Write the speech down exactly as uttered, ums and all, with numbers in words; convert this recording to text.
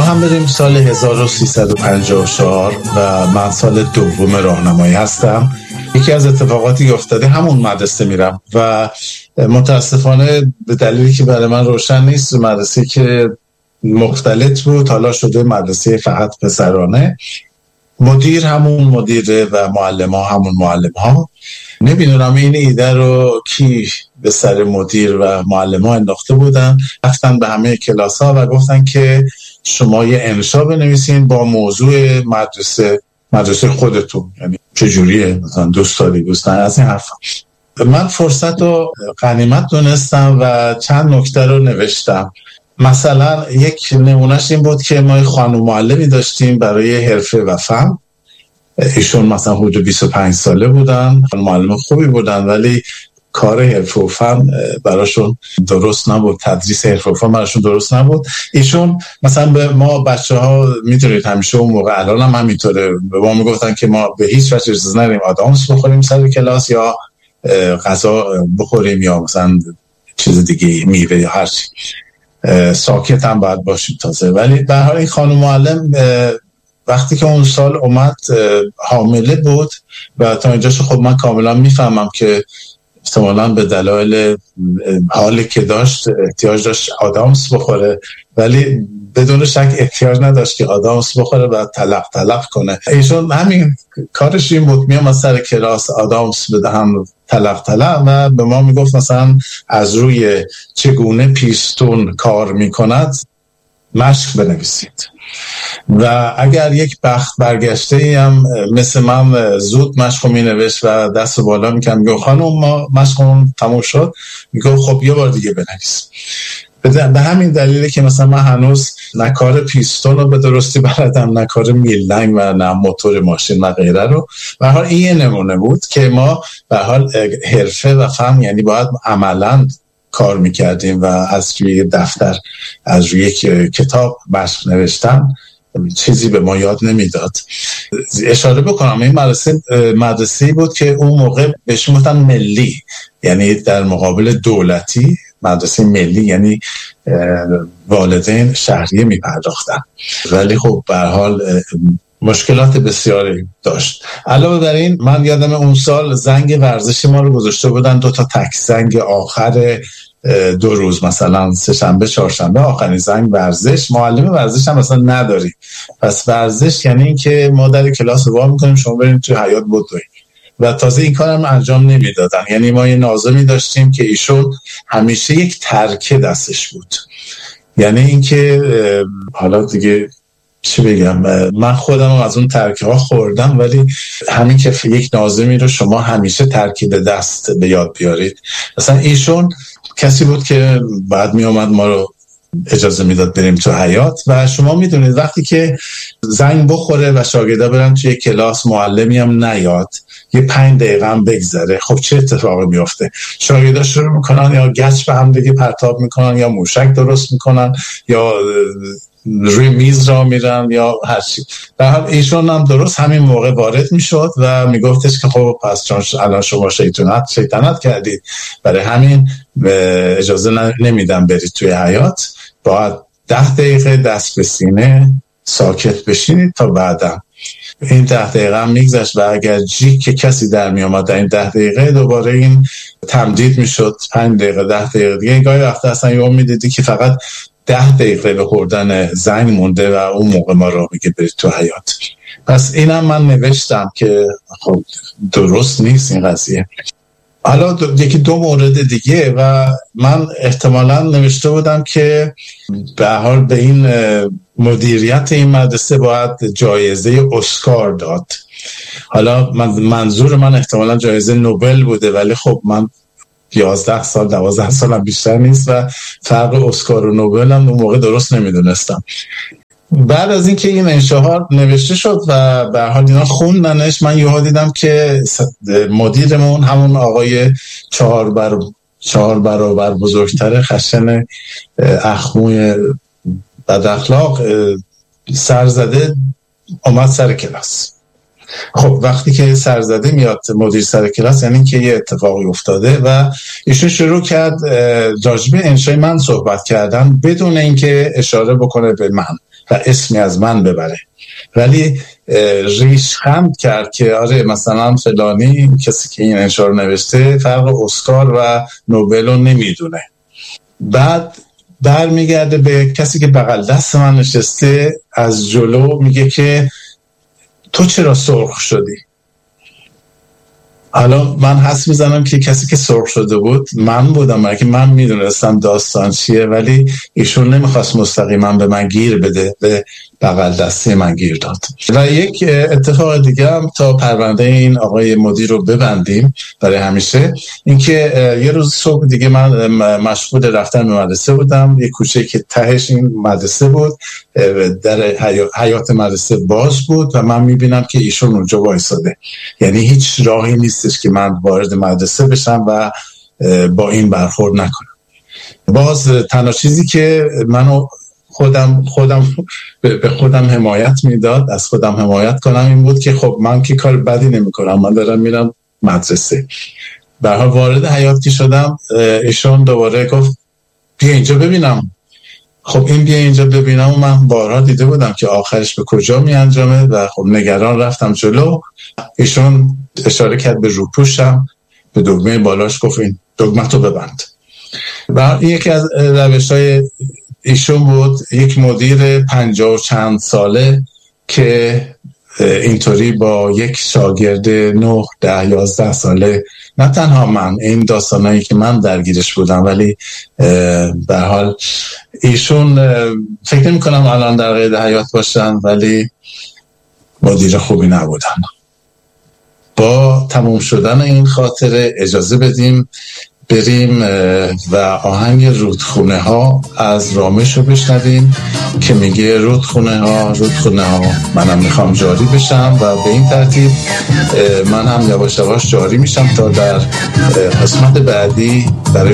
هم بریم سال هزار و سیصد و پنجاه و چهار و من سال دوم راهنمایی هستم. یکی از اتفاقاتی افتاده همون مدرسه میرم و متاسفانه به دلیلی که برای من روشن نیست، مدرسه که مختلط بود حالا شده مدرسه فقط پسرانه، مدیر همون مدیره و معلم ها همون معلم ها. نمیدونم این ایده رو کی به سر مدیر و معلم ها انداخته بودن. رفتن به همه کلاس ها و گفتن که شما یه انشا بنویسین با موضوع مدرسه مدرسه خودتون، یعنی چجوریه، مثلا دوست داری دوستان از این حرفا. من فرصت رو غنیمت دونستم و چند نکته رو نوشتم. مثلا یک نمونهش این بود که ما خانم معلمی داشتیم برای حرفه و فن. ایشون مثلا حدود بیست و پنج ساله بودن، خانم معلم خوبی بودن، ولی کار حرفه و فن براشون درست نبود، تدریس حرفه و فن براشون درست نبود. ایشون مثلا به ما بچه ها میتونید همیشه اون موقع الان هم همینطوره به ما میگفتن که ما به هیچ وجه اجازه نداریم آدامس بخوریم سر کلاس یا غذا بخوریم یا مثلا چیز دیگه میوه یا هر چی، ساکت هم باید باشیم تازه. ولی به هر حال این خانم معلم وقتی که اون سال اومد حامله بود و تا اینجاش خب من کاملا میفهمم که احتمالاً به دلایل حالی که داشت احتیاج داشت آدامس بخوره، ولی بدون شک احتیاج نداشت که آدامس بخوره و تلق تلق کنه. ایشون همین کارش این بود، میام از سر کلاس آدامس بدهم تلق تلق و به ما میگفت مثلا از روی چگونه پیستون کار میکند مشق بنویسید. و اگر یک بخت برگشته هم مثل من زود مشق می نوشت و دست بالا می کنم میگو خانم ما مشقمون تموم شد، میگو خب یه بار دیگه بنویس. به همین دلیله که مثلا من هنوز نه کار پیستون رو به درستی بلدم، نه کار میلنگ و نه موتور ماشین و غیره رو. به هر حال این یه نمونه بود که ما به هر حال حرفه و فهم یعنی باید عملاً کار میکردیم و از روی دفتر از روی کتاب مشق نوشتن چیزی به ما یاد نمیداد. اشاره بکنم این مدرسه مدرسه‌ای بود که اون موقع بهش میگفتن ملی، یعنی در مقابل دولتی مدرسه ملی، یعنی والدین شهریه میپرداختن، ولی خب به هر حال مشکلات بسیاری داشت. علاوه بر این من یادم اون سال زنگ ورزشی ما رو گذاشته بودن دو تا تک زنگ آخر دو روز، مثلا سه شنبه چهارشنبه آخرین زنگ ورزش. معلم ورزش هم مثلا نداریم، پس ورزش یعنی این که ما در کلاس وا میکنیم شما برید توی حیاط بدوید و تازه این کارم انجام نمیدادن. یعنی ما یه ناظمی داشتیم که ایشون همیشه یک ترکه دستش بود، یعنی اینکه حالا دیگه چی بگم، من خودم از اون ترکیه ها خوردم، ولی همین که یک ناظمی رو شما همیشه ترکیب دست به یاد بیارید. مثلا ایشون کسی بود که بعد می اومد ما رو اجازه میداد بریم تو حیاط و شما میدونید وقتی که زنگ بخوره و شاگردا برن توی کلاس معلمی هم نیاد یه پنج دقیقه هم بگذره، خب چه اتفاقی میفته؟ شاگردا شروع میکنن یا گچ به هم دیگه پرتاب میکنن یا موشک درست میکنن یا روی میز را میرن یا هر چی. در حال ایشون هم درست همین موقع وارد میشد و میگفتش که خب پس چون الان شما شیطنت شیطنت کردید برای همین اجازه نمیدم برید توی حیاط، باید ده دقیقه دست به سینه ساکت بشینید تا بعدم. این ده دقیقه هم میگذشت و اگر جی که کسی در می آمد در این ده دقیقه دوباره این تمدید میشد پنج دقیقه ده دقیقه دیگه. گاهی وقتا اصلا یه میدیدی که فقط ده دقیقه به خوردن زنگ مونده و اون موقع ما رو میگه برید تو حیاط. پس اینم من نوشتم که خب درست نیست این قضیه. حالا دو، یکی دو مورد دیگه و من احتمالاً نوشته بودم که به هر حال به این مدیریت این مدرسه باید جایزه اسکار داد. حالا من منظور من احتمالاً جایزه نوبل بوده، ولی خب من یازده سال دوازده سال هم بیشتر نیست و فرق اسکار و نوبل هم اون موقع درست نمیدونستم. بعد از اینکه این انشاها نوشته شد و به هر حال اینا خوندنش، من یهو دیدم که مدیرمون همون آقای چهار بر چهار برابر بزرگتر خشن اخموی بد اخلاق سرزده اومد سر کلاس. خب وقتی که سرزده میاد مدیر سر کلاس یعنی که یه اتفاقی افتاده و ایشون شروع کرد راجب انشای من صحبت کردن بدون اینکه اشاره بکنه به من. و اسمی از من ببره، ولی ریش خند کرد که آره مثلا فلانی کسی که این انشا رو نوشته فرق اسکار و نوبل رو نمیدونه. بعد برمیگرده به کسی که بغل دست من نشسته از جلو، میگه که تو چرا سرخ شدی؟ حالا من حس میزنم که کسی که سرخ شده بود من بودم، برای که من میدونستم داستان چیه، ولی ایشون نمیخواست مستقیما به من گیر بده، به بغل دستی من گیر داد. و یک اتفاق دیگه هم تا پرونده این آقای مدیر رو ببندیم برای همیشه، اینکه یه روز صبح دیگه من مشغول رفتن به مدرسه بودم، یه کوچه که تهش این مدرسه بود، در حیات مدرسه باز بود و من میبینم که ایشون اونجا وایساده، یعنی هیچ راهی نیستش که من وارد مدرسه بشم و با این برخورد نکنم. باز تنها چیزی که منو خودم خودم به خودم حمایت میداد، از خودم حمایت کنم، این بود که خب من که کار بدی نمی کنم، من دارم میرم مدرسه. به هر حال وارد حیات که شدم ایشون دوباره گفت بیا اینجا ببینم. خب این بیا اینجا ببینم و من بارها دیده بودم که آخرش به کجا می انجامه و خب نگران رفتم جلو. ایشون اشاره کرد به روپوشم، به دکمه بالاش، گفت این دکمه تو ببند. و این یکی از روش‌های ایشون بود، یک مدیر پنجاه و چند ساله که اینطوری با یک شاگرد نه ده یازده ساله، نه تنها من، این داستانایی که من درگیرش بودم، ولی به حال ایشون فکر نمی کنم الان در قید حیات باشن، ولی مدیر خوبی نبودن. با تموم شدن این خاطره اجازه بدیم بریم و آهنگ رودخونه ها از رامش رو بشنویم که میگه رودخونه ها رودخونه ها منم میخوام جاری بشم، و به این ترتیب من هم یواش یواش جاری میشم تا در قسمت بعدی برای